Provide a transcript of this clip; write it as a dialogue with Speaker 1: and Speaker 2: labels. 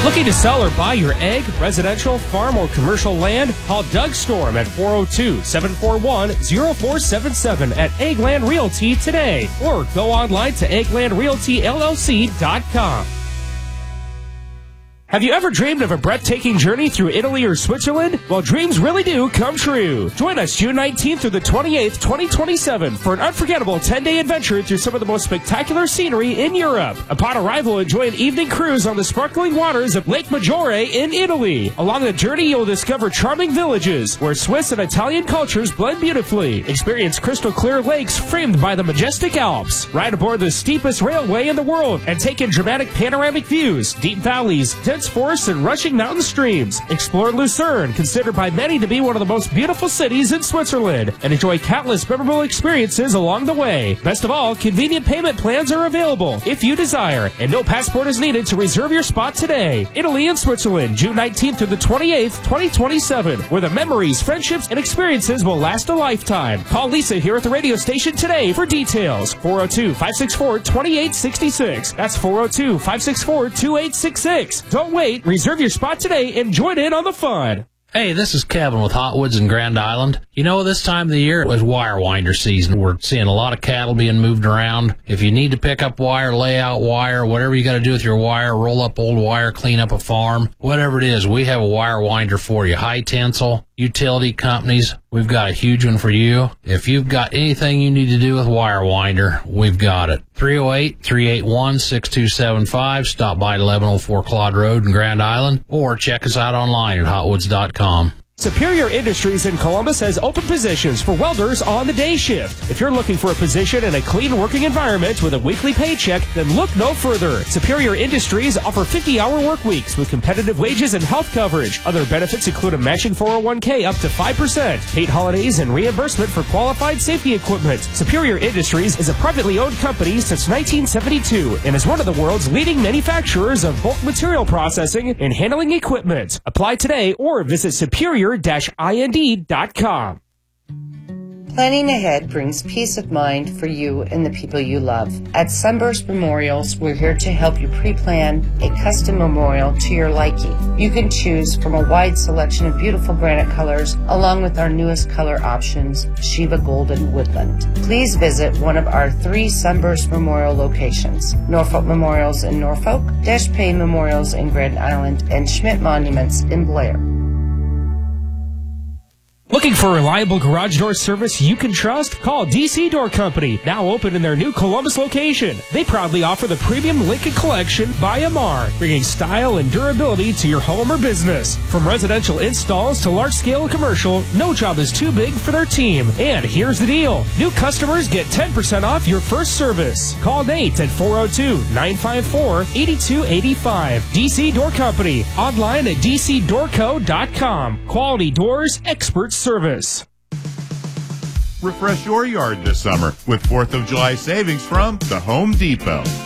Speaker 1: Looking to sell or buy your egg, residential, farm, or commercial land? Call Doug Storm at 402-741-0477 at Eggland Realty today. Or go online to egglandrealtyllc.com. Have you ever dreamed of a breathtaking journey through Italy or Switzerland? Well, dreams really do come true. Join us June 19th through the 28th, 2027 for an unforgettable 10-day adventure through some of the most spectacular scenery in Europe. Upon arrival, enjoy an evening cruise on the sparkling waters of Lake Maggiore in Italy. Along the journey, you'll discover charming villages where Swiss and Italian cultures blend beautifully. Experience crystal clear lakes framed by the majestic Alps. Ride aboard the steepest railway in the world and take in dramatic panoramic views, deep valleys, dense forests, and rushing mountain streams. Explore Lucerne, considered by many to be one of the most beautiful cities in Switzerland, and enjoy countless memorable experiences along the way. Best of all, convenient payment plans are available if you desire, and no passport is needed to reserve your spot today. Italy and Switzerland, June 19th through the 28th, 2027, where the memories, friendships, and experiences will last a lifetime. Call Lisa here at the radio station today for details. 402-564-2866. That's 402-564-2866. Don't wait. Reserve your spot today and join in on the fun.
Speaker 2: Hey, this is Kevin with Hot Woods in Grand Island. You know, this time of the year it was wire winder season. We're seeing a lot of cattle being moved around. If you need to pick up wire, lay out wire, whatever you got to do with your wire, roll up old wire, clean up a farm, whatever it is, we have a wire winder for you. High tensile, utility companies, we've got a huge one for you. If you've got anything you need to do with wire winder, we've got it. 308-381-6275. Stop by 1104 Claude Road in Grand Island, or check us out online at hotwoods.com.
Speaker 1: Superior Industries in Columbus has open positions for welders on the day shift. If you're looking for a position in a clean working environment with a weekly paycheck, then look no further. Superior Industries offer 50-hour work weeks with competitive wages and health coverage. Other benefits include a matching 401k up to 5%, paid holidays, and reimbursement for qualified safety equipment. Superior Industries is a privately owned company since 1972 and is one of the world's leading manufacturers of bulk material processing and handling equipment. Apply today or visit superior-ind.com.
Speaker 3: Planning ahead brings peace of mind for you and the people you love. At Sunburst Memorials, we're here to help you pre-plan a custom memorial to your liking. You can choose from a wide selection of beautiful granite colors, along with our newest color options, Sheba Gold and Woodland. Please visit one of our 3 Sunburst Memorial locations: Norfolk Memorials in Norfolk, Dash Payne Memorials in Grand Island, and Schmidt Monuments in Blair.
Speaker 1: Looking for reliable garage door service you can trust? Call DC Door Company, now open in their new Columbus location. They proudly offer the premium Lincoln Collection by Amar, bringing style and durability to your home or business. From residential installs to large-scale commercial, no job is too big for their team. And here's the deal. New customers get 10% off your first service. Call Nate at 402-954-8285. DC Door Company, online at dcdoorco.com. Quality doors, expert service.
Speaker 4: Refresh your yard this summer with 4th of July savings from the Home Depot.